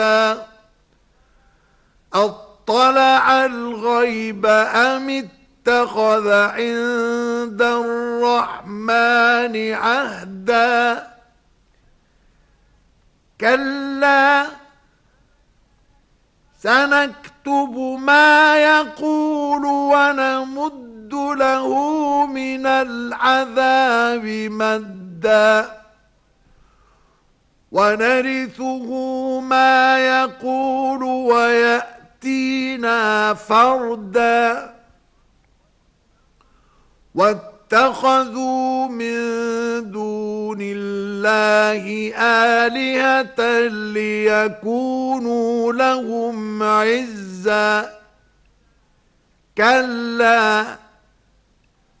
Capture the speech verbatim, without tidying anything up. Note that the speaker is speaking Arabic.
أطلع الغيب أم اتخذ عند الرحمن عهدا كلا سنكتب ما يقول ونمد له من العذاب مدا ونرثه ما يقول ويأتينا فردا واتخذوا من دون الله آلهة ليكونوا لهم عزا كلا